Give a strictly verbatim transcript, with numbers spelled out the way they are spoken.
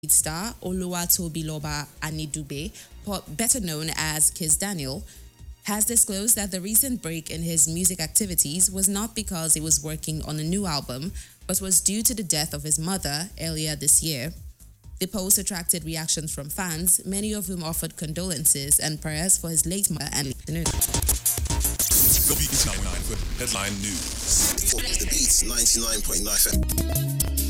star Oluwatobiloba Anidube, po- better known as Kiss Daniel, has disclosed that the recent break in his music activities was not because he was working on a new album, but was due to the death of his mother earlier this year. The post attracted reactions from fans, many of whom offered condolences and prayers for his late mother and the news. The Beats ninety-nine for headline news. The Beats ninety-nine point nine F M.